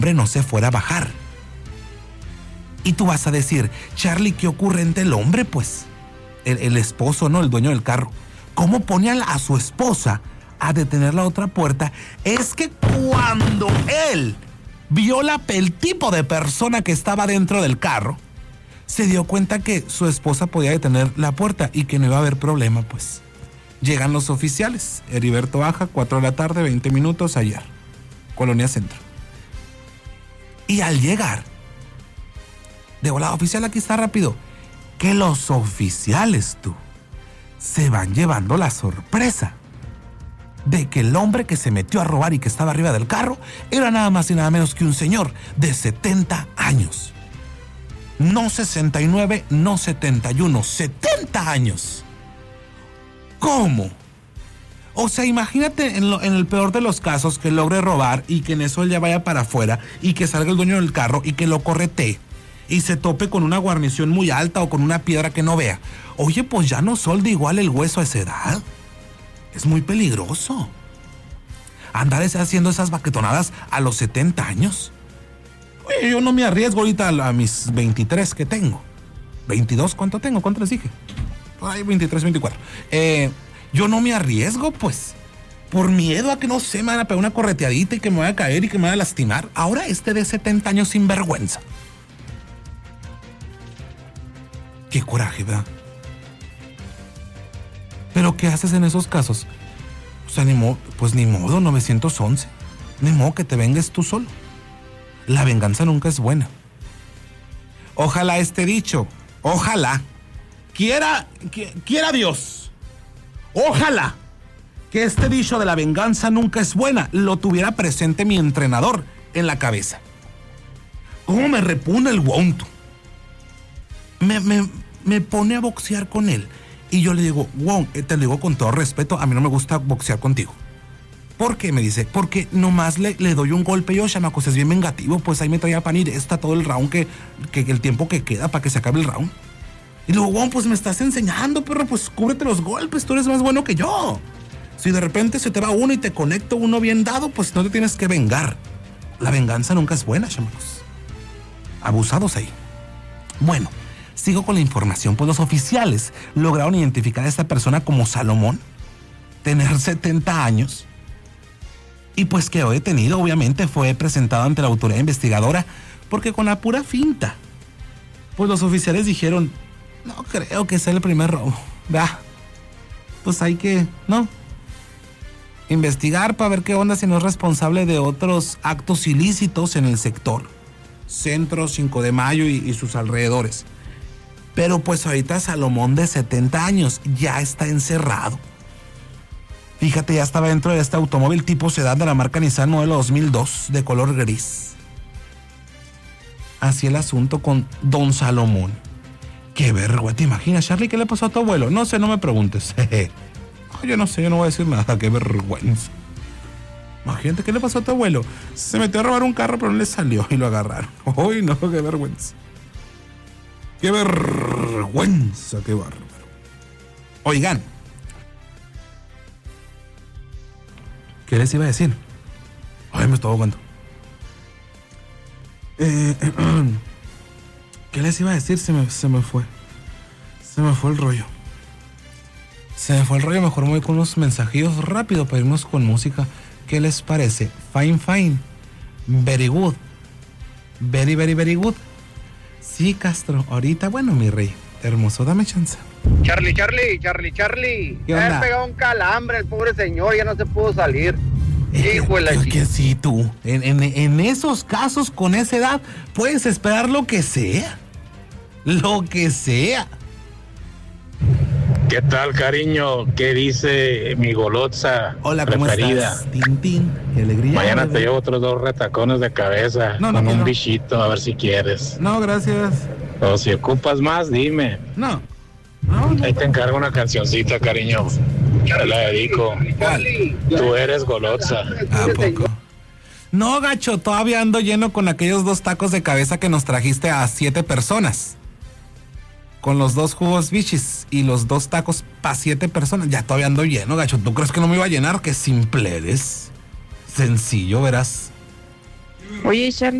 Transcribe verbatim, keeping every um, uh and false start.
hombre no se fuera a bajar. Y tú vas a decir, Charlie, ¿qué ocurre entre el hombre, pues? El, el esposo, ¿no? El dueño del carro. ¿Cómo pone a, la, a su esposa a detener la otra puerta? Es que cuando él vio la, el tipo de persona que estaba dentro del carro, se dio cuenta que su esposa podía detener la puerta y que no iba a haber problema, pues. Llegan los oficiales. Heriberto baja, cuatro de la tarde, veinte minutos ayer. Colonia Centro. Y al llegar, de volada, oficial, aquí está rápido. Que los oficiales, tú, se van llevando la sorpresa de que el hombre que se metió a robar y que estaba arriba del carro era nada más y nada menos que un señor de setenta años. No sesenta y nueve, no setenta y uno, setenta años. ¿Cómo? O sea, imagínate en, lo, en el peor de los casos que logre robar y que en eso él ya vaya para afuera y que salga el dueño del carro y que lo corretee y se tope con una guarnición muy alta o con una piedra que no vea. Oye, pues ya no solda igual el hueso a esa edad. Es muy peligroso. Andar haciendo esas baquetonadas a los setenta años. Oye, yo no me arriesgo ahorita a mis veintitrés que tengo. veintidós, ¿cuánto tengo? ¿Cuánto les dije? Ay, veintitrés, veinticuatro. Eh, yo no me arriesgo, pues. Por miedo a que, no sé, me van a pegar una correteadita y que me vaya a caer y que me vaya a lastimar. Ahora este de setenta años sin vergüenza. Qué coraje, ¿verdad? ¿Pero qué haces en esos casos? O sea, ni modo, pues ni modo, nueve once. Ni modo que te vengues tú solo. La venganza nunca es buena. Ojalá esté dicho, ojalá, quiera, quiera Dios, ojalá que este dicho de la venganza nunca es buena lo tuviera presente mi entrenador en la cabeza. ¿Cómo me repugna el Wonto? Me, me, me pone a boxear con él y yo le digo, wow, te lo digo con todo respeto, a mí no me gusta boxear contigo. ¿Por qué? Me dice, porque nomás le, le doy un golpe yo, chamacos, es bien vengativo, pues ahí me traía pan y está todo el round, que, que, que el tiempo que queda para que se acabe el round. Y luego, wow, pues me estás enseñando, perro, pues cúbrete los golpes, tú eres más bueno que yo. Si de repente se te va uno y te conecto uno bien dado, pues no te tienes que vengar. La venganza nunca es buena, chamacos. Abusados ahí. Bueno, sigo con la información, pues los oficiales lograron identificar a esta persona como Salomón, tener setenta años, y pues quedó detenido. Obviamente fue presentado ante la autoridad investigadora porque con la pura finta, pues los oficiales dijeron, no creo que sea el primer robo. Va, pues hay que, ¿no? investigar para ver qué onda, si no es responsable de otros actos ilícitos en el sector Centro, cinco de mayo y, y sus alrededores. Pero pues ahorita Salomón, de setenta años, ya está encerrado. Fíjate, ya estaba dentro de este automóvil tipo sedán de la marca Nissan modelo dos mil dos, de color gris. Así el asunto con don Salomón. Qué vergüenza. ¿Te imaginas, Charlie, qué le pasó a tu abuelo? No sé, no me preguntes. Yo no sé, yo no voy a decir nada. Qué vergüenza. Imagínate, ¿qué le pasó a tu abuelo? Se metió a robar un carro, pero no le salió y lo agarraron. Uy, no, qué vergüenza. Qué vergüenza, qué bárbaro. Oigan, ¿qué les iba a decir? Ay, me estoy ahogando. Eh, ¿Qué les iba a decir? Se me, se me fue. Se me fue el rollo. Se me fue el rollo. Mejor me voy con unos mensajillos rápido para irnos con música. ¿Qué les parece? Fine, fine. Very good. Very, very, very good. Sí, Castro. Ahorita, bueno, mi rey. Hermoso, dame chance. Charlie, Charlie, Charlie, Charlie. ¿Qué onda? Me ha pegado un calambre el pobre señor, ya no se pudo salir. Eh, Hijo de la es chica. que sí, tú. En, en, en esos casos, con esa edad, puedes esperar lo que sea. Lo que sea. ¿Qué tal, cariño? ¿Qué dice mi golosa Hola, ¿cómo preferida? estás? Tintín, qué alegría. Mañana bebé. te llevo otros dos retacones de cabeza No, no con un quiero. bichito, a ver si quieres. No, gracias. O si ocupas más, dime. No. No, no. Ahí te encargo una cancioncita, cariño. Te la dedico. ¿Cuál? Tú eres golosa. ¿A poco? No, gacho, todavía ando lleno con aquellos dos tacos de cabeza que nos trajiste a siete personas. Con los dos jugos bichis y los dos tacos para siete personas. Ya todavía ando lleno, gacho. ¿Tú crees que no me iba a llenar? Qué simple eres. Sencillo, verás. Oye, Charlie.